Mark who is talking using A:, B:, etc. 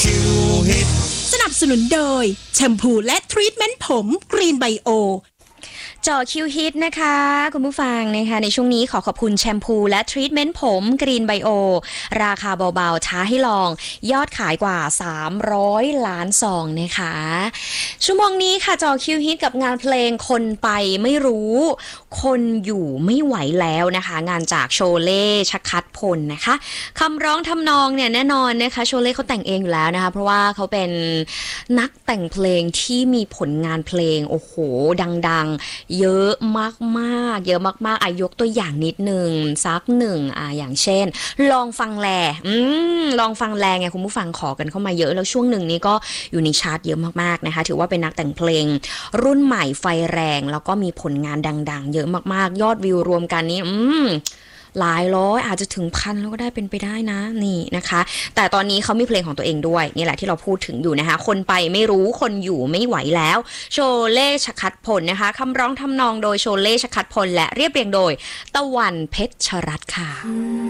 A: สนับสนุนโดยแชมพูและทรีทเมนต์ผมกรีนไบโอ
B: จอคิวฮิตนะคะคุณผู้ฟังนะคะในช่วงนี้ขอบคุณแชมพูและทรีทเมนต์ผมกรีนไบโอราคาเบาๆท้าให้ลองยอดขายกว่า300 ล้านซองนะคะชั่วโมงนี้ค่ะจอคิวฮิตกับงานเพลงคนไปไม่รู้คนอยู่ไม่ไหวแล้วนะคะงานจากโชเล่ชคัดพลนะคะคำร้องทำนองเนี่ยแน่นอนนะคะโชเล่เขาแต่งเองอยู่แล้วนะคะเพราะว่าเขาเป็นนักแต่งเพลงที่มีผลงานเพลงโอ้โหดังๆเยอะมากๆเยอะมากๆยกตัวอย่างนิดนึงสักหนึ่งอย่างเช่นลองฟังแลลองฟังแลไงคุณผู้ฟังขอกันเข้ามาเยอะแล้วช่วงหนึ่งนี้ก็อยู่ในชาร์ตเยอะมากๆนะคะถือว่าเป็นนักแต่งเพลงรุ่นใหม่ไฟแรงแล้วก็มีผลงานดังๆเยอะมากๆยอดวิวรวมกันนี้หลายร้อยอาจจะถึงพันแล้วก็ได้เป็นไปได้นะนี่นะคะแต่ตอนนี้เขามีเพลงของตัวเองด้วยนี่แหละที่เราพูดถึงอยู่นะคะคนไปไม่รู้คนอยู่ไม่ไหวแล้วโชเล่ชคัดพลนะคะคำร้องทำนองโดยโชเล่ชคัดพลและเรียบเรียงโดยตะวันเพชรรัตน์ค่ะ